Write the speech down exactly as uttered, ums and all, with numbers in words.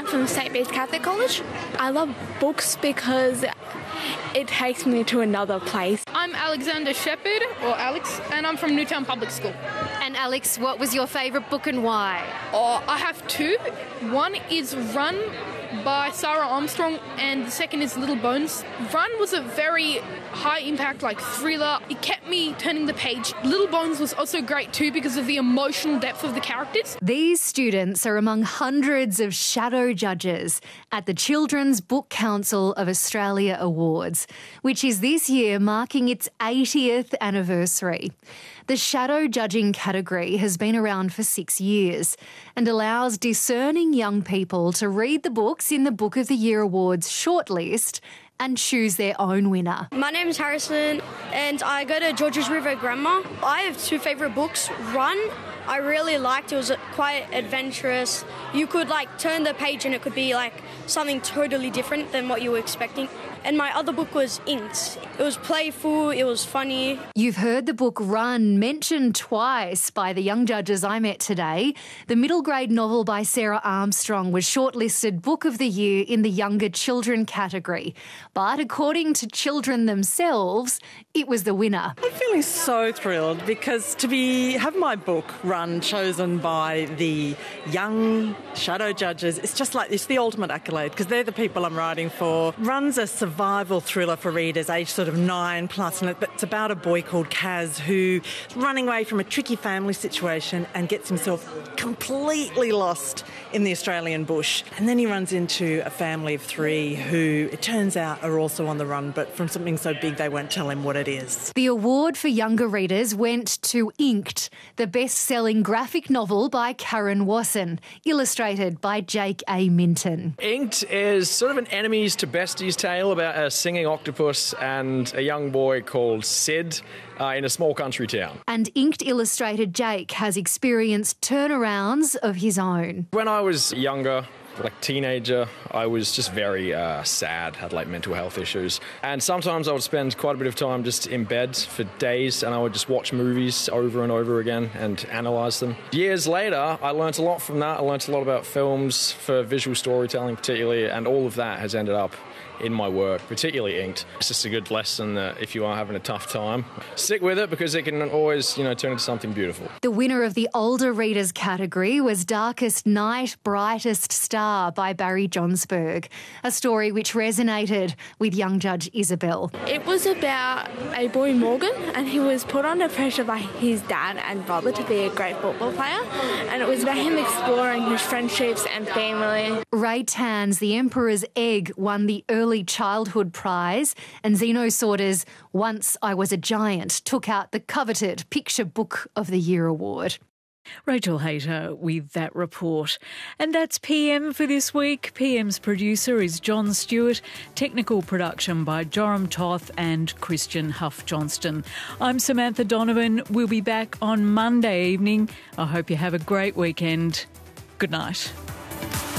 I'm from Saint Bede's Catholic College. I love books because it takes me to another place. I'm Alexander Shepherd, or Alex, and I'm from Newtown Public School. And Alex, what was your favourite book and why? Oh, I have two. One is Run by Sarah Armstrong, and the second is Little Bones. Run was a very high-impact, like, thriller. It kept me turning the page. Little Bones was also great too because of the emotional depth of the characters. These students are among hundreds of shadow judges at the Children's Book Council of Australia Awards, which is this year marking its eightieth anniversary. The shadow judging category has been around for six years and allows discerning young people to read the books in the Book of the Year Awards shortlist and choose their own winner. My name is Harrison and I go to Georges River Grammar. I have two favourite books. Run, I really liked. It was quite adventurous. You could like turn the page and it could be like something totally different than what you were expecting. And my other book was Inked. It was playful, it was funny. You've heard the book Run mentioned twice by the young judges I met today. The middle grade novel by Sarah Armstrong was shortlisted Book of the Year in the Younger Children category. But according to children themselves, it was the winner. I'm feeling so thrilled because to be have my book Run chosen by the young shadow judges, it's just like, it's the ultimate accolade because they're the people I'm writing for. Run's a survival thriller for readers aged sort of nine plus, and it's about a boy called Kaz who's running away from a tricky family situation and gets himself completely lost in the Australian bush. And then he runs into a family of three who, it turns out, are also on the run, but from something so big they won't tell him what it is. The award for younger readers went to Inked, the best-selling graphic novel by Karen Wasson, illustrated by Jake A. Minton. Inked is sort of an enemies to besties tale about a singing octopus and a young boy called Sid uh, in a small country town. And Inked illustrator Jake has experienced turnarounds of his own. When I was younger, like teenager, I was just very uh, sad, had like mental health issues. And sometimes I would spend quite a bit of time just in bed for days and I would just watch movies over and over again and analyse them. Years later, I learnt a lot from that. I learnt a lot about films for visual storytelling particularly, and all of that has ended up in my work, particularly Inked. It's just a good lesson that if you are having a tough time, stick with it because it can always, you know, turn into something beautiful. The winner of the older readers category was Darkest Night, Brightest Star by Barry Johnsberg, a story which resonated with young judge Isabel. It was about a boy, Morgan, and he was put under pressure by his dad and brother to be a great football player, and it was about him exploring his friendships and family. Ray Tan's The Emperor's Egg won the early Early Childhood Prize, and Zeno Sauter's Once I Was a Giant took out the coveted Picture Book of the Year award. Rachel Hayter with that report. And that's P M for this week. P M's producer is John Stewart. Technical production by Joram Toth and Christian Huff Johnston. I'm Samantha Donovan. We'll be back on Monday evening. I hope you have a great weekend. Good night.